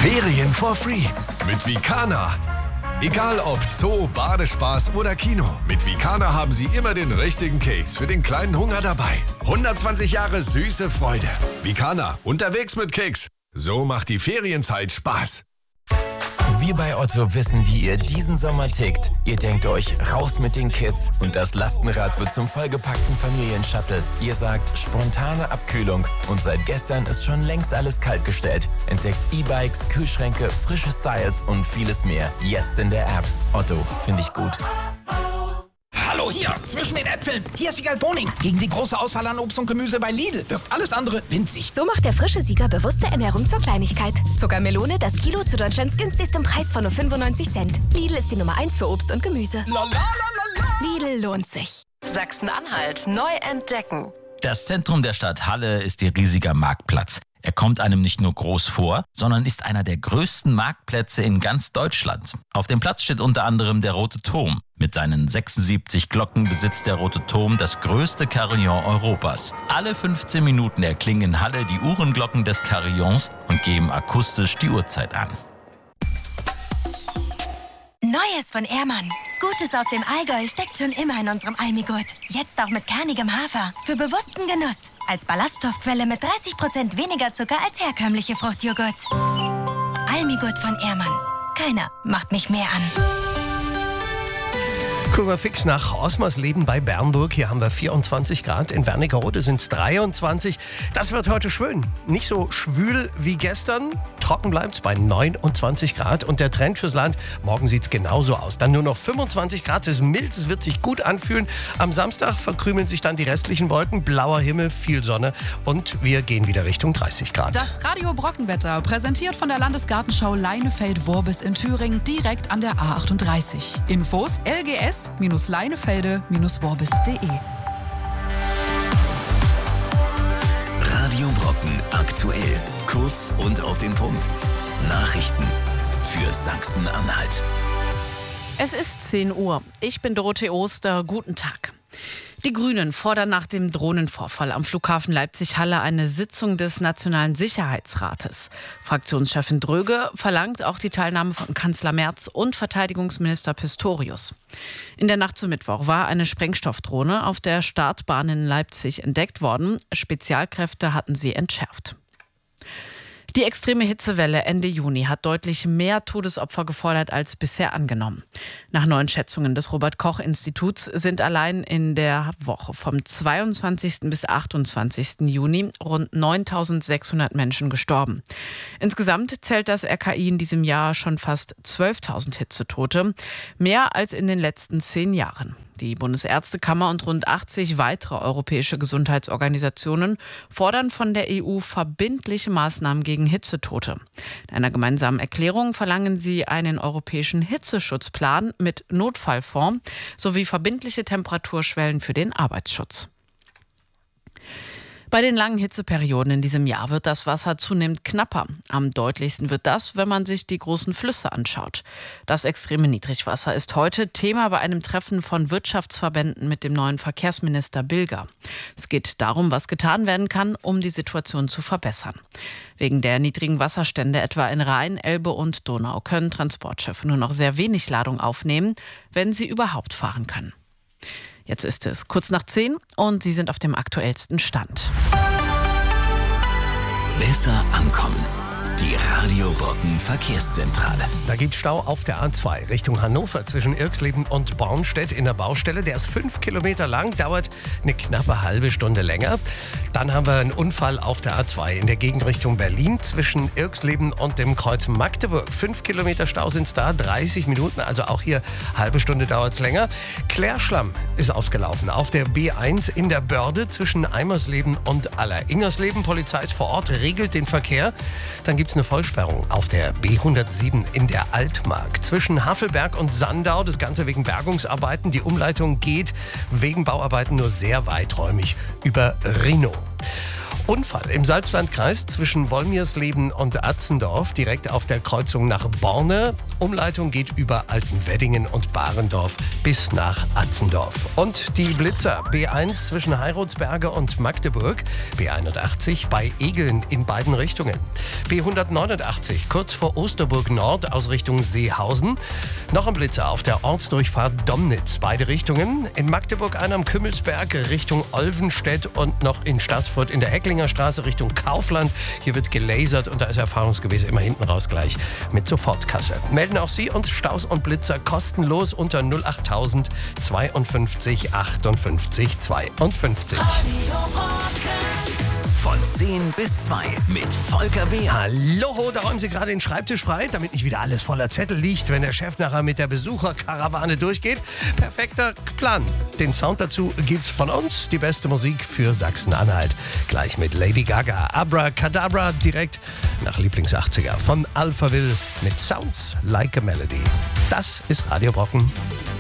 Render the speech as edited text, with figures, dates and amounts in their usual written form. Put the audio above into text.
Ferien for free mit Vicana. Egal ob Zoo, Badespaß oder Kino, mit Vicana haben Sie immer den richtigen Keks für den kleinen Hunger dabei. 120 Jahre süße Freude. Vicana, unterwegs mit Keks. So macht die Ferienzeit Spaß. Wir bei Otto wissen, wie ihr diesen Sommer tickt. Ihr denkt euch, raus mit den Kids und das Lastenrad wird zum vollgepackten Familienshuttle. Ihr sagt, spontane Abkühlung und seit gestern ist schon längst alles kaltgestellt. Entdeckt E-Bikes, Kühlschränke, frische Styles und vieles mehr. Jetzt in der App. Otto, finde ich gut. Hallo, hier, zwischen den Äpfeln. Hier ist Wiegald Boning. Gegen die große Auswahl an Obst und Gemüse bei Lidl wirkt alles andere winzig. So macht der frische Sieger bewusste Ernährung zur Kleinigkeit. Zuckermelone, das Kilo zu Deutschlands günstigsten Preis von nur 95 Cent. Lidl ist die Nummer 1 für Obst und Gemüse. Lidl lohnt sich. Sachsen-Anhalt neu entdecken. Das Zentrum der Stadt Halle ist ihr riesiger Marktplatz. Er kommt einem nicht nur groß vor, sondern ist einer der größten Marktplätze in ganz Deutschland. Auf dem Platz steht unter anderem der Rote Turm. Mit seinen 76 Glocken besitzt der Rote Turm das größte Carillon Europas. Alle 15 Minuten erklingen in Halle die Uhrenglocken des Carillons und geben akustisch die Uhrzeit an. Neues von Ehrmann. Gutes aus dem Allgäu steckt schon immer in unserem Almigurt. Jetzt auch mit kernigem Hafer. Für bewussten Genuss. Als Ballaststoffquelle mit 30% weniger Zucker als herkömmliche Fruchtjoghurt. Almigurt von Ehrmann. Keiner macht mich mehr an. Gucken wir fix nach Osmersleben bei Bernburg. Hier haben wir 24 Grad. In Wernigerode sind es 23. Das wird heute schön. Nicht so schwül wie gestern. Trocken bleibt es bei 29 Grad. Und der Trend fürs Land, morgen sieht es genauso aus. Dann nur noch 25 Grad. Es ist mild, es wird sich gut anfühlen. Am Samstag verkrümeln sich dann die restlichen Wolken. Blauer Himmel, viel Sonne. Und wir gehen wieder Richtung 30 Grad. Das Radio Brockenwetter, präsentiert von der Landesgartenschau Leinefeld-Worbis in Thüringen, direkt an der A38. Infos lgs-leinefelde-worbis.de. Radio Brocken aktuell. Kurz und auf den Punkt. Nachrichten für Sachsen-Anhalt. Es ist 10 Uhr. Ich bin Dorothee Oster. Guten Tag. Die Grünen fordern nach dem Drohnenvorfall am Flughafen Leipzig-Halle eine Sitzung des Nationalen Sicherheitsrates. Fraktionschefin Dröge verlangt auch die Teilnahme von Kanzler Merz und Verteidigungsminister Pistorius. In der Nacht zum Mittwoch war eine Sprengstoffdrohne auf der Startbahn in Leipzig entdeckt worden. Spezialkräfte hatten sie entschärft. Die extreme Hitzewelle Ende Juni hat deutlich mehr Todesopfer gefordert als bisher angenommen. Nach neuen Schätzungen des Robert-Koch-Instituts sind allein in der Woche vom 22. bis 28. Juni rund 9.600 Menschen gestorben. Insgesamt zählt das RKI in diesem Jahr schon fast 12.000 Hitzetote, mehr als in den letzten 10 Jahren. Die Bundesärztekammer und rund 80 weitere europäische Gesundheitsorganisationen fordern von der EU verbindliche Maßnahmen gegen Hitzetote. In einer gemeinsamen Erklärung verlangen sie einen europäischen Hitzeschutzplan mit Notfallfonds sowie verbindliche Temperaturschwellen für den Arbeitsschutz. Bei den langen Hitzeperioden in diesem Jahr wird das Wasser zunehmend knapper. Am deutlichsten wird das, wenn man sich die großen Flüsse anschaut. Das extreme Niedrigwasser ist heute Thema bei einem Treffen von Wirtschaftsverbänden mit dem neuen Verkehrsminister Bilger. Es geht darum, was getan werden kann, um die Situation zu verbessern. Wegen der niedrigen Wasserstände etwa in Rhein, Elbe und Donau können Transportschiffe nur noch sehr wenig Ladung aufnehmen, wenn sie überhaupt fahren können. Jetzt ist es kurz nach 10 und Sie sind auf dem aktuellsten Stand. Besser ankommen. Die Radio Brocken Verkehrszentrale. Da geht Stau auf der A2 Richtung Hannover zwischen Irxleben und Bornstedt in der Baustelle. Der ist 5 Kilometer lang, dauert eine knappe halbe Stunde länger. Dann haben wir einen Unfall auf der A2 in der Gegend Richtung Berlin zwischen Irxleben und dem Kreuz Magdeburg. 5 Kilometer Stau sind es da, 30 Minuten, also auch hier halbe Stunde dauert es länger. Klärschlamm ist ausgelaufen auf der B1 in der Börde zwischen Eimersleben und Aller-Ingersleben. Polizei ist vor Ort, regelt den Verkehr. Dann gibt es eine Vollsperrung auf der B107 in der Altmark zwischen Havelberg und Sandau. Das Ganze wegen Bergungsarbeiten. Die Umleitung geht wegen Bauarbeiten nur sehr weiträumig über Rhinow. Unfall im Salzlandkreis zwischen Wolmirsleben und Atzendorf, direkt auf der Kreuzung nach Borne. Umleitung geht über Altenweddingen und Barendorf bis nach Atzendorf. Und die Blitzer B1 zwischen Heiratsberge und Magdeburg, B81 bei Egeln in beiden Richtungen. B189 kurz vor Osterburg Nord aus Richtung Seehausen. Noch ein Blitzer auf der Ortsdurchfahrt Domnitz, beide Richtungen. In Magdeburg einer am Kümmelsberg Richtung Olvenstedt und noch in Staßfurt in der Hecklinger Straße Richtung Kaufland. Hier wird gelasert und da ist erfahrungsgemäß immer hinten raus gleich mit Sofortkasse. Melden auch Sie uns Staus und Blitzer kostenlos unter 08000 52 58 52. Von 10 bis 2 mit Volker Beer. Hallo, da räumen Sie gerade den Schreibtisch frei, damit nicht wieder alles voller Zettel liegt, wenn der Chef nachher mit der Besucherkarawane durchgeht. Perfekter Plan. Den Sound dazu gibt's von uns. Die beste Musik für Sachsen-Anhalt. Gleich mit Lady Gaga. Abracadabra direkt nach Lieblings-80er von Alphaville mit Sounds Like a Melody. Das ist Radio Brocken.